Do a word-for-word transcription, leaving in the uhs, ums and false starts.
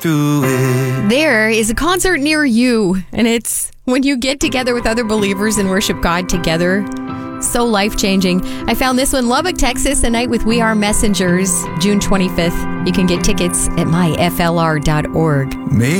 through it. There is a concert near you, and it's when you get together with other believers and worship God together. So life-changing. I found this one, Lubbock, Texas, a night with We Are Messengers, June twenty-fifth. You can get tickets at my f l r dot org. Maybe